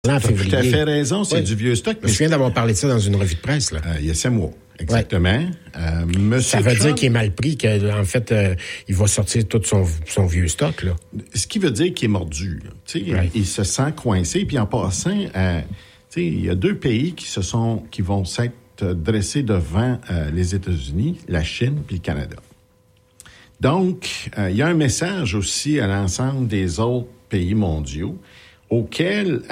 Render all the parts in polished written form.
en Tu as février. tout à fait raison, c'est du vieux stock. Je me souviens d'avoir parlé de ça dans une revue de presse. Là. Il y a 7 mois, exactement. Ça veut dire qu'il est mal pris, qu'en fait, il va sortir tout son vieux stock. Là. Ce qui veut dire qu'il est mordu. Il se sent coincé. Puis en passant, il y a 2 pays qui vont s'être dressés devant les États-Unis, la Chine puis le Canada. Donc, il y a un message aussi à l'ensemble des autres pays mondiaux auquel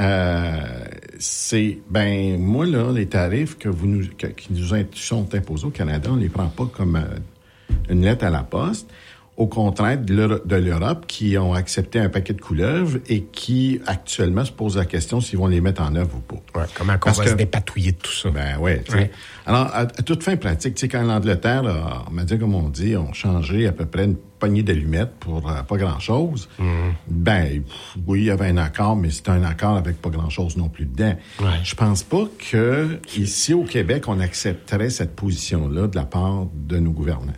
moi là, les tarifs qui nous sont imposés au Canada, on les prend pas comme une lettre à la poste. Au contraire de l'Europe, qui ont accepté un paquet de couleuvres et qui actuellement se posent la question s'ils vont les mettre en œuvre ou pas. Ouais, comment on va se dépatouiller de tout ça? Ouais. Alors, à toute fin pratique, quand l'Angleterre, comme on dit, ont changé à peu près une poignée d'allumettes pour pas grand-chose, oui, il y avait un accord, mais c'était un accord avec pas grand-chose non plus dedans. Ouais. Je pense pas que ici au Québec, on accepterait cette position-là de la part de nos gouvernements.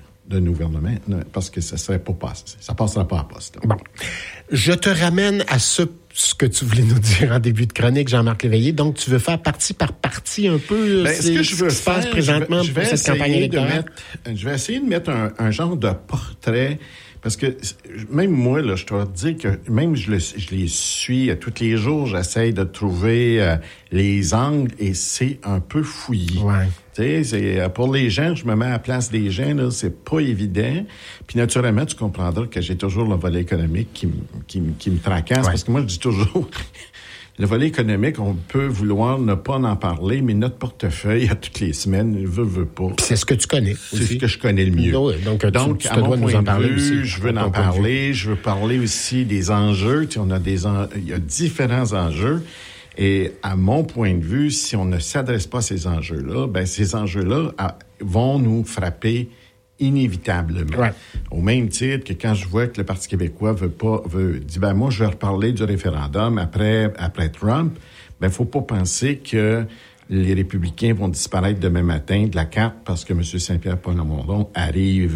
Parce que ça serait pas passé. Ça passera pas à poste. Bon. Je te ramène à ce que tu voulais nous dire en début de chronique, Jean-Marc Léveillé. Donc, tu veux faire partie par partie un peu ce que je veux faire, passe présentement pour cette campagne électorale? Je vais essayer de mettre un genre de portrait. Parce que même moi, là, je dois te dire que même je les suis tous les jours, j'essaye de trouver les angles et c'est un peu fouillis. Ouais. Tu sais, pour les gens, je me mets à la place des gens, là, c'est pas évident. Puis naturellement, tu comprendras que j'ai toujours le volet économique qui me tracasse. Parce que moi, je dis toujours... Le volet économique, on peut vouloir ne pas en parler, mais notre portefeuille, à toutes les semaines, veut pas. C'est ce que tu connais. C'est ce que je connais le mieux. Oui, donc tu à te mon dois nous en parler de vue, aussi. je veux en parler. Je veux parler aussi des enjeux. Tu sais, il y a différents enjeux. Et à mon point de vue, si on ne s'adresse pas à ces enjeux-là, ces enjeux-là vont nous frapper inévitablement. Ouais. Au même titre que quand je vois que le Parti québécois dit moi je vais reparler du référendum après Trump, faut pas penser que les républicains vont disparaître demain matin de la carte parce que M. Saint-Pierre Plamondon arrive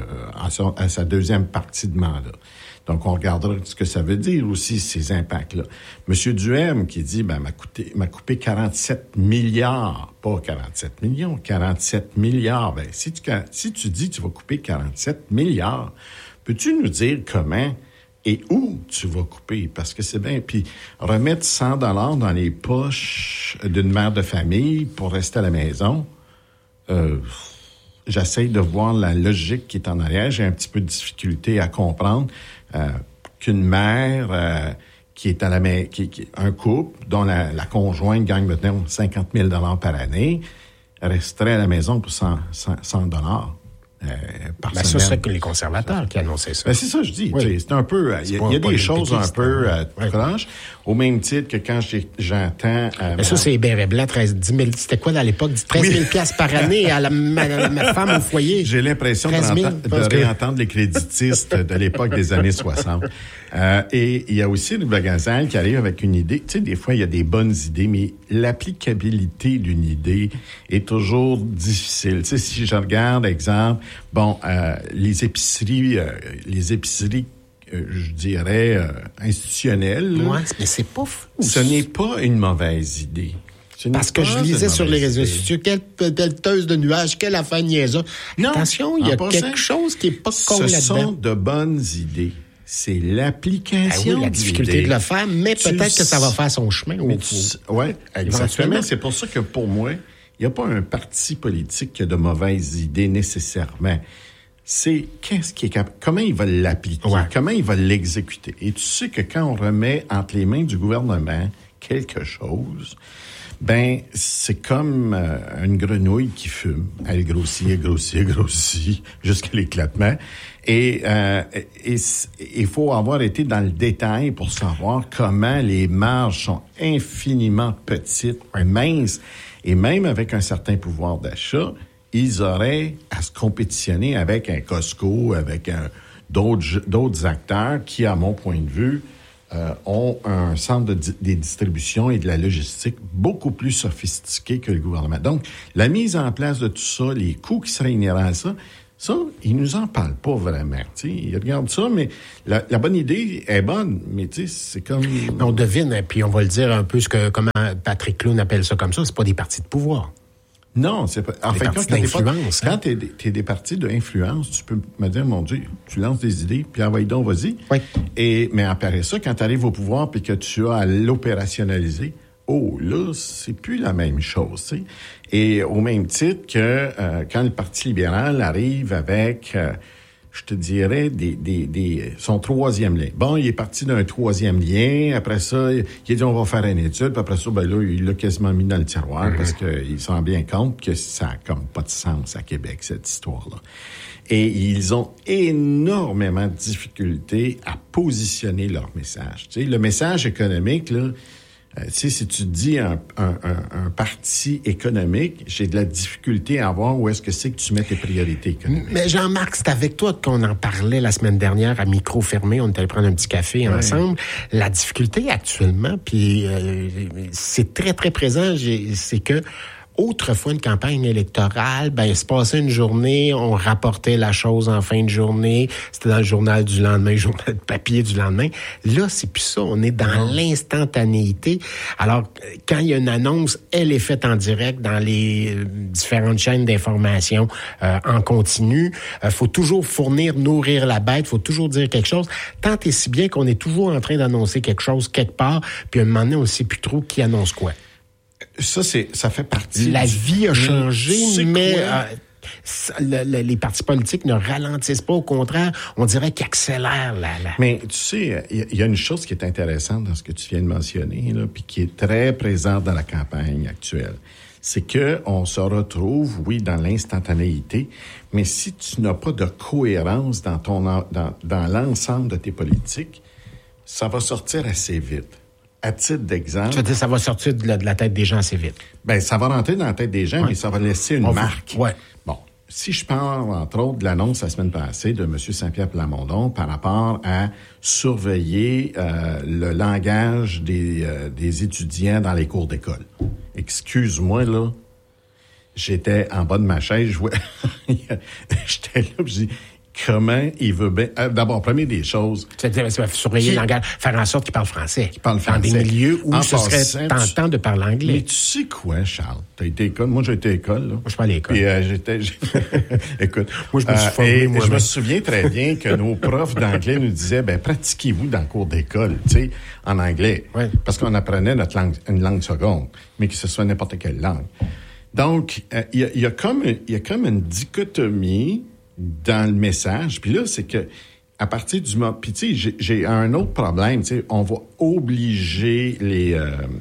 à sa deuxième partie de mandat. Donc, on regardera ce que ça veut dire aussi, ces impacts-là. M. Duhem, qui dit, m'a coupé 47 milliards, pas 47 millions, 47 milliards. Si tu dis que tu vas couper 47 milliards, peux-tu nous dire comment et où tu vas couper? Parce que c'est bien. Puis, remettre 100 $ dans les poches d'une mère de famille pour rester à la maison, j'essaie de voir la logique qui est en arrière. J'ai un petit peu de difficulté à comprendre qu'une mère qui est un couple dont la conjointe gagne maintenant 50 000 $ par année resterait à la maison pour 100 $ par semaine. Ça serait que les conservateurs qui annonçaient ça. C'est ça, je dis. Oui. C'est un peu... Il y a des choses un peu proches. Au même titre que quand j'entends... Mais ça, c'est Hébert et Blanc, 10 000... C'était quoi dans l'époque? 13 000 piastres par année à ma femme au foyer. J'ai l'impression de réentendre les créditistes de l'époque des années 60. Et il y a aussi le Gazelle qui arrive avec une idée. Tu sais, des fois, il y a des bonnes idées, mais l'applicabilité d'une idée est toujours difficile. Tu sais, si je regarde, exemple, les épiceries, je dirais, institutionnelles. Ouais, mais c'est pas fou. Ce n'est pas une mauvaise idée. Parce que je lisais sur les réseaux sociaux, quelle pelleteuse de nuages, quelle affaire niaiseuse. Non, attention, il y a quelque chose qui est pas con là-dedans. Ce sont de bonnes idées. C'est l'application. La difficulté de le faire, mais peut-être que ça va faire son chemin. Oui, exactement. C'est pour ça que pour moi, il n'y a pas un parti politique qui a de mauvaises idées nécessairement. C'est comment il va l'appliquer, comment il va l'exécuter. Et tu sais que quand on remet entre les mains du gouvernement quelque chose, c'est comme une grenouille qui fume. Elle grossit jusqu'à l'éclatement. Et il faut avoir été dans le détail pour savoir comment les marges sont infiniment petites, minces, et même avec un certain pouvoir d'achat, ils auraient à se compétitionner avec un Costco, avec d'autres acteurs qui, à mon point de vue, ont un centre des distributions et de la logistique beaucoup plus sophistiqué que le gouvernement. Donc, la mise en place de tout ça, les coûts qui seraient inhérents à ça, Ça, ils nous en parlent pas vraiment. Tu sais, ils regardent ça, mais la bonne idée est bonne, mais tu sais, c'est comme... On devine, puis on va le dire un peu comment Patrick Clown appelle ça comme ça, c'est pas des partis de pouvoir. Non, c'est pas... En fait, quand t'es des partis d'influence, tu peux me dire, mon Dieu, tu lances des idées, puis envoie donc, vas-y. Oui. Mais après ça, quand tu arrives au pouvoir puis que tu as à l'opérationnaliser, là, c'est plus la même chose, tu sais. Et au même titre que quand le Parti libéral arrive avec, je te dirais, son troisième lien. Bon, il est parti d'un troisième lien. Après ça, il a dit, on va faire une étude. Puis après ça, là, il l'a quasiment mis dans le tiroir parce qu'il s'en rend bien compte que ça a comme pas de sens à Québec, cette histoire-là. Et ils ont énormément de difficultés à positionner leur message. Tu sais, le message économique, là, tu sais, si tu dis un parti économique, j'ai de la difficulté à voir où est-ce que c'est que tu mets tes priorités économiques. Mais Jean-Marc, c'est avec toi qu'on en parlait la semaine dernière à micro fermé. On était allé prendre un petit café ensemble. La difficulté actuellement, puis c'est très, très présent, c'est que autrefois, une campagne électorale, il se passait une journée, on rapportait la chose en fin de journée, c'était dans le journal du lendemain, journal de papier du lendemain. Là, c'est plus ça, on est dans l'instantanéité. Alors, quand il y a une annonce, elle est faite en direct dans les différentes chaînes d'information en continu. Faut toujours nourrir la bête, faut toujours dire quelque chose. Tant et si bien qu'on est toujours en train d'annoncer quelque chose quelque part, puis à un moment donné, on ne sait plus trop qui annonce quoi. Ça fait partie... La vie a changé, mais les partis politiques ne ralentissent pas. Au contraire, on dirait qu'ils accélèrent Mais tu sais, il y a une chose qui est intéressante dans ce que tu viens de mentionner, là, puis qui est très présente dans la campagne actuelle. C'est que on se retrouve, oui, dans l'instantanéité, mais si tu n'as pas de cohérence dans l'ensemble de tes politiques, ça va sortir assez vite. À titre d'exemple... Tu veux dire, ça va sortir de la tête des gens assez vite? Ça va rentrer dans la tête des gens, mais ça va laisser une marque. Ouais. Bon, si je parle, entre autres, de l'annonce la semaine passée de M. Saint-Pierre Plamondon par rapport à surveiller le langage des étudiants dans les cours d'école. Excuse-moi, là, j'étais en bas de ma chaise, j'étais là, je dis... Comment il veut bien... D'abord, première des choses... C'est-à-dire, surveiller le langage, faire en sorte qu'il parle français. Dans des milieux où ce serait tentant de parler anglais. Mais tu sais quoi, Charles? T'as été à l'école? Moi, j'ai été à l'école, là. Moi, je suis pas à l'école. Puis écoute... Moi, je me suis formé, moi. Je me souviens très bien que nos profs d'anglais nous disaient, pratiquez-vous dans le cours d'école, tu sais, en anglais. Ouais. Parce qu'on apprenait une langue seconde, mais que ce soit n'importe quelle langue. Donc, il y a comme une dichotomie dans le message. Puis là, c'est que à partir du moment... Puis tu sais, j'ai un autre problème. Tu sais, on va obliger les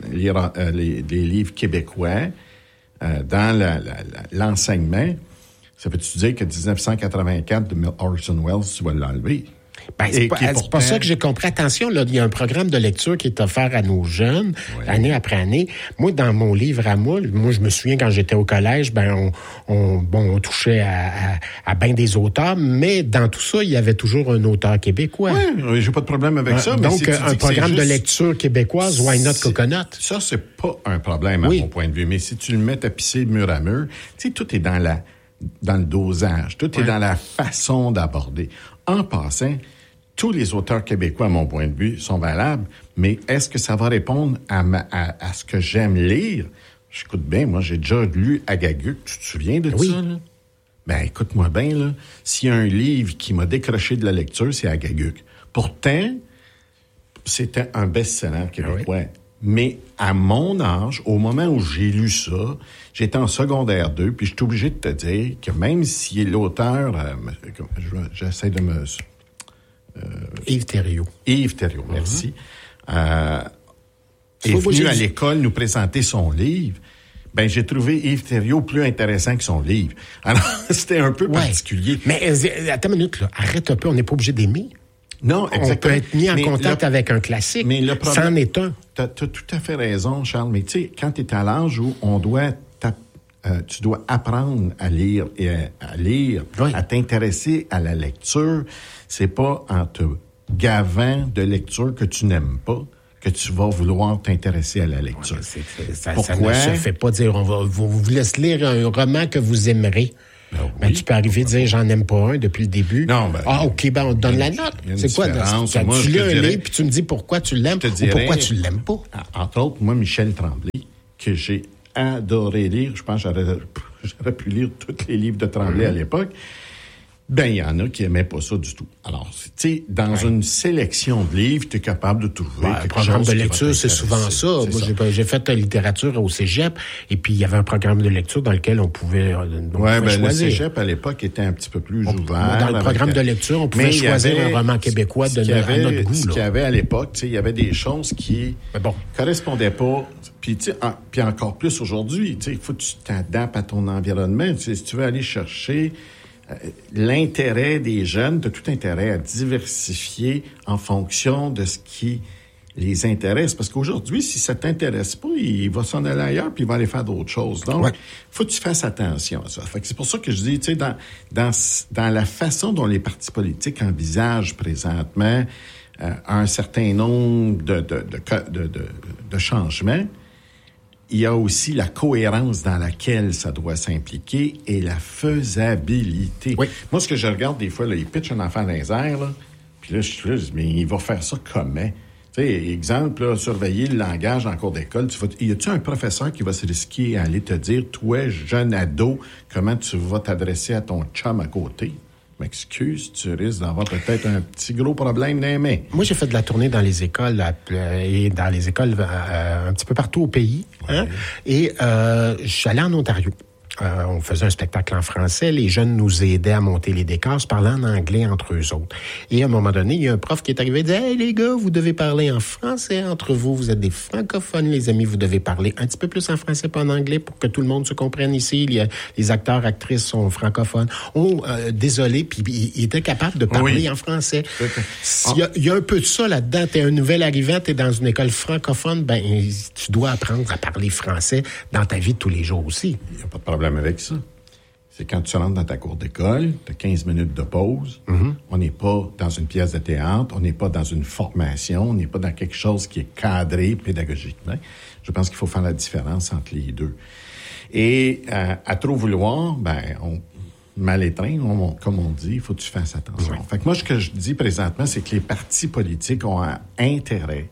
livres québécois dans l'enseignement. Ça veut-tu dire que 1984 de Orson Welles, tu vas l'enlever? C'est pas ça que j'ai compris. Attention, là, il y a un programme de lecture qui est offert à nos jeunes, année après année. Moi, dans mon livre à moi, je me souviens quand j'étais au collège, on touchait à bien des auteurs, mais dans tout ça, il y avait toujours un auteur québécois. Oui, j'ai pas de problème avec ça. Donc, un programme de lecture québécoise, why not Coconut? Ça, c'est pas un problème à mon point de vue. Mais si tu le mets à pisser de mur à mur, tu sais, tout est dans le dosage, tout est dans la façon d'aborder. En passant, tous les auteurs québécois, à mon point de vue, sont valables, mais est-ce que ça va répondre à ce que j'aime lire? J'écoute bien, moi, j'ai déjà lu Agaguc, tu te souviens de ça, là? Écoute-moi bien, là, s'il y a un livre qui m'a décroché de la lecture, c'est Agaguc. Pourtant, c'était un best-seller québécois. Oui. Mais à mon âge, au moment où j'ai lu ça, j'étais en secondaire 2, puis je suis obligé de te dire que même si l'auteur... j'essaie de me... Yves Thériault. Yves Thériault, merci. Est venu à l'école nous présenter son livre. J'ai trouvé Yves Thériault plus intéressant que son livre. Alors, c'était un peu particulier. Mais attends une minute, là. Arrête un peu, on n'est pas obligé d'aimer. Non, exactement. On peut être mis en contact avec un classique. Mais le problème, c'en est un. T'as tout à fait raison, Charles. Mais tu sais, quand tu es à l'âge où tu dois apprendre à lire à t'intéresser à la lecture, c'est pas en te gavant de lecture que tu n'aimes pas que tu vas vouloir t'intéresser à la lecture. Ça ne se fait pas dire, on vous laisse lire un roman que vous aimerez. Ben, tu peux arriver à dire, j'en aime pas un depuis le début. Non, OK, on te donne la note. C'est quoi? Tu lis un livre, puis tu me dis pourquoi tu l'aimes ou pourquoi tu l'aimes pas. Entre autres, moi, Michel Tremblay, que j'ai adoré lire. Je pense que j'aurais pu lire tous les livres de Tremblay à l'époque. Ben, il y en a qui aimaient pas ça du tout. Alors, tu sais, dans une sélection de livres, tu es capable de trouver un programme de lecture, c'est souvent ça. Moi, j'ai fait la littérature au cégep, et puis il y avait un programme de lecture dans lequel on pouvait choisir. Le cégep, à l'époque, était un petit peu plus ouvert. Dans le programme de lecture, on pouvait choisir un roman québécois à notre goût. Ce qu'il y avait à l'époque, tu sais, il y avait des choses qui correspondaient pas. Puis, tu sais, puis encore plus aujourd'hui, tu sais, il faut que tu t'adaptes à ton environnement. Tu sais, si tu veux aller chercher l'intérêt des jeunes, tu as tout intérêt à diversifier en fonction de ce qui les intéresse. Parce qu'aujourd'hui, si ça t'intéresse pas, il va s'en aller ailleurs puis il va aller faire d'autres choses. Donc, faut que tu fasses attention à ça. Fait que c'est pour ça que je dis, tu sais, dans la façon dont les partis politiques envisagent présentement un certain nombre de changements, il y a aussi la cohérence dans laquelle ça doit s'impliquer et la faisabilité. Oui. Moi, ce que je regarde des fois, là, il pitch un enfant dans les airs, là, puis là, je suis là, mais il va faire ça comment? Tu sais, exemple, là, surveiller le langage en cours d'école. Y a-tu un professeur qui va se risquer à aller te dire, toi, jeune ado, comment tu vas t'adresser à ton chum à côté? M'excuse, tu risques d'avoir peut-être un petit gros problème dans les mains. Moi, j'ai fait de la tournée dans les écoles et dans les écoles un petit peu partout au pays. Hein? Et je suis allé en Ontario. On faisait un spectacle en français. Les jeunes nous aidaient à monter les décors, se parlaient en anglais entre eux autres. Et à un moment donné, il y a un prof qui est arrivé et dit « Hey, les gars, vous devez parler en français entre vous. Vous êtes des francophones, les amis. Vous devez parler un petit peu plus en français, pas en anglais, pour que tout le monde se comprenne ici. Les acteurs, actrices sont francophones. Oh, désolé. » Puis il était capable de parler en français. Il y a un peu de ça là-dedans. T'es un nouvel arrivant, t'es dans une école francophone, ben tu dois apprendre à parler français dans ta vie de tous les jours aussi. Il n'y a pas de problème avec ça. C'est quand tu rentres dans ta cour d'école, tu as 15 minutes de pause. On n'est pas dans une pièce de théâtre, on n'est pas dans une formation, on n'est pas dans quelque chose qui est cadré pédagogiquement. Je pense qu'il faut faire la différence entre les deux. Et à trop vouloir, on mal étreint, comme on dit, il faut que tu fasses attention. Fait que moi, ce que je dis présentement, c'est que les partis politiques ont intérêt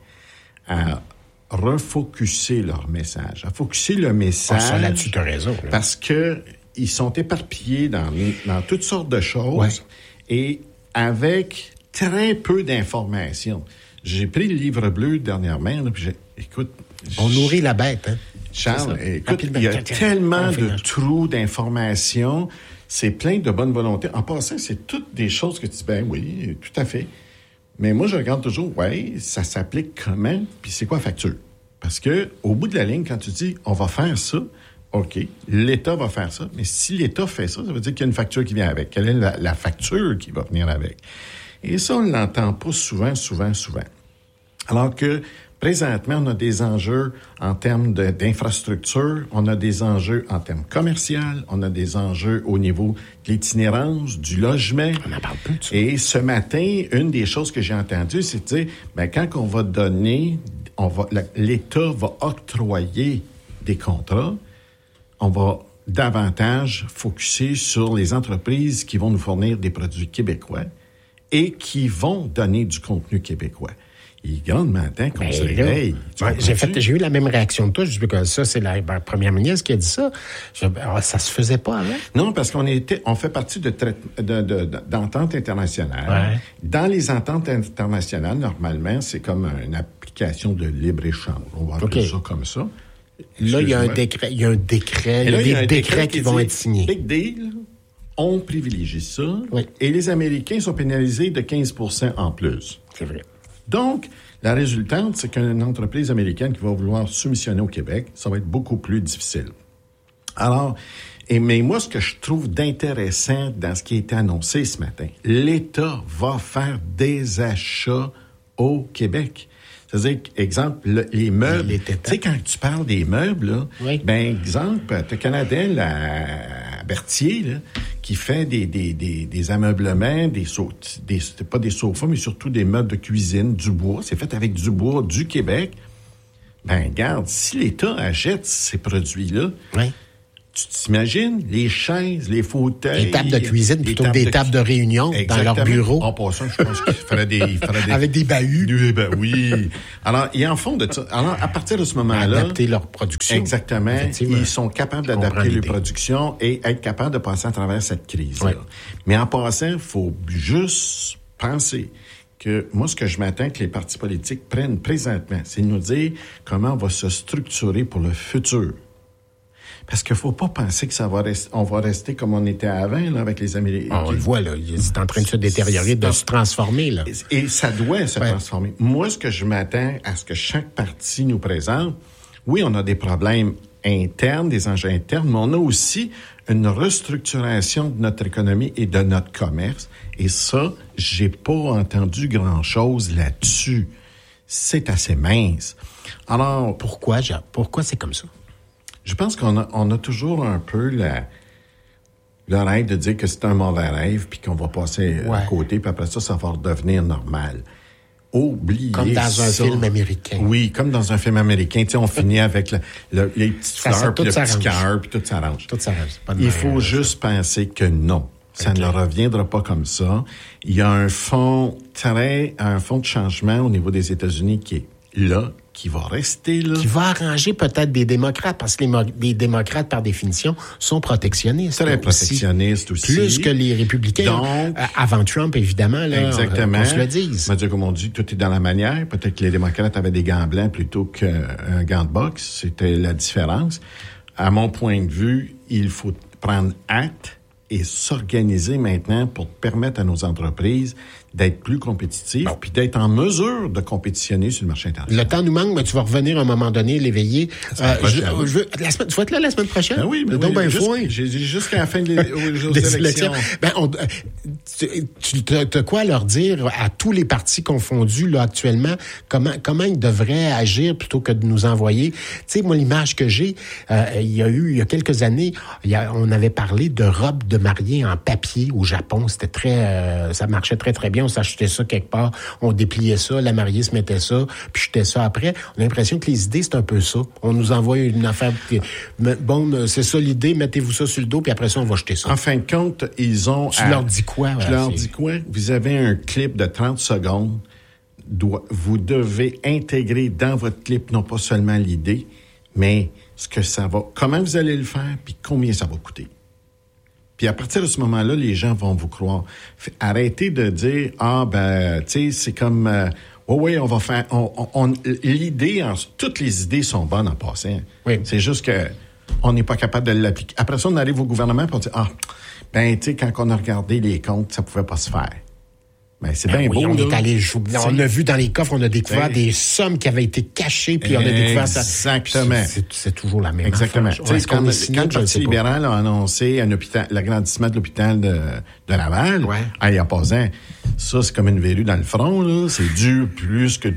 à refocuser leur message, à focuser le message. Ça, là-dessus, tu as raison. Là. Parce que ils sont éparpillés dans toutes sortes de choses et avec très peu d'informations. J'ai pris le livre bleu dernièrement, là, puis on nourrit la bête, hein? Charles, écoute, il y a tellement de trous d'informations, c'est plein de bonne volonté. En passant, c'est toutes des choses que tu dis, oui, tout à fait. Mais moi, je regarde toujours, ça s'applique comment, puis c'est quoi la facture? Parce que au bout de la ligne, quand tu dis, on va faire ça, OK, l'État va faire ça, mais si l'État fait ça, ça veut dire qu'il y a une facture qui vient avec. Quelle est la facture qui va venir avec? Et ça, on ne l'entend pas souvent. Alors que, présentement, on a des enjeux en termes d'infrastructure, on a des enjeux en termes commerciaux, on a des enjeux au niveau de l'itinérance, du logement. On en parle plus de ça. Et ce matin, une des choses que j'ai entendues, c'est de dire, quand on va donner, l'État va octroyer des contrats, on va davantage focusser sur les entreprises qui vont nous fournir des produits québécois et qui vont donner du contenu québécois. Il est grandement temps qu'on se réveille. J'ai eu la même réaction que toi. Je dis que ça, c'est la première ministre qui a dit ça. Ça se faisait pas avant? Non, parce qu'on fait partie d'ententes internationales. Ouais. Dans les ententes internationales, normalement, c'est comme une application de libre-échange. On va appeler ça comme ça. Là, il y a un décret. Il y a des décrets qui vont être signés. Big deal. On privilégie ça. Oui. Et les Américains sont pénalisés de 15% en plus. C'est vrai. Donc, la résultante, c'est qu'une entreprise américaine qui va vouloir soumissionner au Québec, ça va être beaucoup plus difficile. Alors, mais moi, ce que je trouve d'intéressant dans ce qui a été annoncé ce matin, l'État va faire des achats au Québec. C'est-à-dire, exemple, les meubles. Tu sais, quand tu parles des meubles, là, exemple, t'as Canadien, à Berthier, là, qui fait des ameublements, pas des sofas, mais surtout des meubles de cuisine, du bois. C'est fait avec du bois du Québec. Regarde, si l'État achète ces produits-là, Tu t'imagines les chaises, les fauteuils... Les tables de cuisine plutôt que des tables de réunion dans leur bureau. En passant, je pense qu'il ferait des... Avec des bahuts. Oui. Alors, ils en font de ça. Alors, à partir de ce moment-là... Adapter leur production. Exactement. Ils sont capables d'adapter leur production et être capables de passer à travers cette crise-là. Ouais. Mais en passant, il faut juste penser que moi, ce que je m'attends que les partis politiques prennent présentement, c'est de nous dire comment on va se structurer pour le futur. Parce qu'il faut pas penser que on va rester comme on était avant, là, avec les Américains. On le voit, là. C'est en train de se détériorer, de se transformer, là. Et ça doit se transformer. Moi, ce que je m'attends à ce que chaque parti nous présente, oui, on a des problèmes internes, des enjeux internes, mais on a aussi une restructuration de notre économie et de notre commerce. Et ça, j'ai pas entendu grand-chose là-dessus. C'est assez mince. Alors... Pourquoi c'est comme ça? Je pense qu'on a toujours un peu le rêve de dire que c'est un mauvais rêve puis qu'on va passer à côté, puis après ça va redevenir normal. Oubliez comme dans un film américain. Oui, comme dans un film américain. Tu sais, on finit avec les petites fleurs, puis le petit cœur, puis tout s'arrange. Tout s'arrange. Il faut juste penser que non. Ça ne reviendra pas comme ça. Il y a un fond de changement au niveau des États-Unis qui est là, qui va rester là. Qui va arranger peut-être des démocrates, parce que les démocrates, par définition, sont protectionnistes. Très protectionnistes aussi. Plus que les républicains. Donc, avant Trump, évidemment, là, exactement. On se le dise. Comme on dit, tout est dans la manière. Peut-être que les démocrates avaient des gants blancs plutôt qu'un gant de boxe. C'était la différence. À mon point de vue, il faut prendre acte et s'organiser maintenant pour permettre à nos entreprises d'être plus compétitives puis d'être en mesure de compétitionner sur le marché international. Le temps nous manque, mais tu vas revenir à un moment donné, l'éveiller. Tu vas être là la semaine prochaine? Ben oui, j'ai jusqu'à la fin des élections. Tu as quoi leur dire à tous les partis confondus là actuellement? Comment ils devraient agir plutôt que de nous envoyer? Tu sais, moi, l'image que j'ai, il y a quelques années, on avait parlé de robes de mariée en papier au Japon. C'était ça marchait très, très bien. On s'achetait ça quelque part, on dépliait ça, la mariée se mettait ça, puis jetait ça après. On a l'impression que les idées, c'est un peu ça. On nous envoie une affaire, bon, c'est ça l'idée, mettez-vous ça sur le dos, puis après ça, on va jeter ça. En fin de compte, ils ont... Tu leur dis quoi? Je leur dis quoi? Vous avez un clip de 30 secondes. Vous devez intégrer dans votre clip non pas seulement l'idée, mais ce que ça va... Comment vous allez le faire, puis combien ça va coûter. Puis à partir de ce moment-là, les gens vont vous croire. Arrêtez de dire tu sais, c'est comme on va faire l'idée, toutes les idées sont bonnes en passant. Oui. C'est juste que on n'est pas capable de l'appliquer. Après ça, on arrive au gouvernement pour dire tu sais, quand on a regardé les comptes, ça pouvait pas se faire. Ben, c'est bien beau, on est allé on a vu dans les coffres, on a découvert des sommes qui avaient été cachées, puis on a découvert ça. Exactement. C'est toujours la même Exactement. affaire. Quand le Parti libéral a annoncé l'agrandissement de l'hôpital de Laval, il y a pas un. Ça, c'est comme une verrue dans le front, là. C'est plus que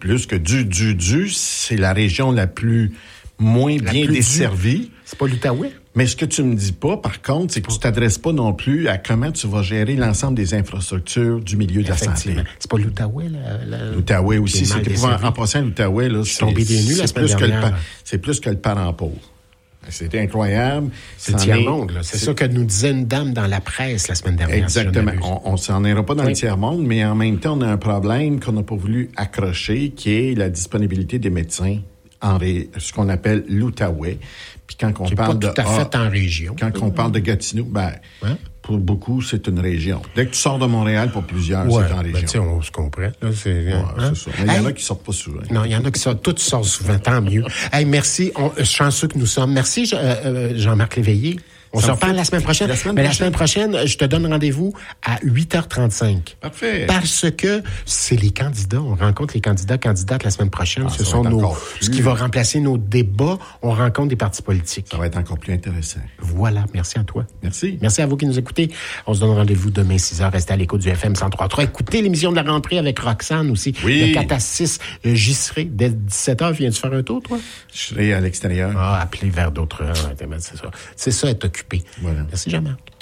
du. C'est la région la moins bien desservie. C'est pas l'Outaouais? Mais ce que tu me dis pas, par contre, c'est que tu t'adresses pas non plus à comment tu vas gérer l'ensemble des infrastructures du milieu de la santé. C'est pas l'Outaouais, l'Outaouais aussi. En passant, l'Outaouais, là, c'est plus que le parent pauvre. C'était incroyable. C'est le tiers-monde, là. C'est ça que nous disait une dame dans la presse la semaine dernière. Exactement. On s'en ira pas dans le tiers-monde, mais en même temps, on a un problème qu'on n'a pas voulu accrocher, qui est la disponibilité des médecins ce qu'on appelle l'Outaouais. Puis quand on parle pas tout à fait en région. Quand on parle de Gatineau, pour beaucoup, c'est une région. Dès que tu sors de Montréal, pour plusieurs, c'est en région. On se comprend. Là, c'est ça. Mais il y en a qui sortent pas souvent. Non, il y en a qui sortent. Tous sortent souvent, tant mieux. Hey, merci. Chanceux que nous sommes. Merci, Jean-Marc Léveillé. On se reparle la semaine prochaine. La semaine prochaine, je te donne rendez-vous à 8h35. Parfait. Parce que c'est les candidats. On rencontre les candidates la semaine prochaine. Ce sont ce qui va remplacer nos débats. On rencontre des partis politiques. Ça va être encore plus intéressant. Voilà. Merci à toi. Merci. Merci à vous qui nous écoutez. On se donne rendez-vous demain 6h. Restez à l'écoute du FM 103.3. Écoutez l'émission de la rentrée avec Roxane aussi. Oui. De 4 à 6. J'y serai dès 17h. Viens-tu faire un tour, toi? Je serai à l'extérieur. Appelez vers d'autres heures. C'est ça, être occupé. Voilà. Merci, Jean-Marc.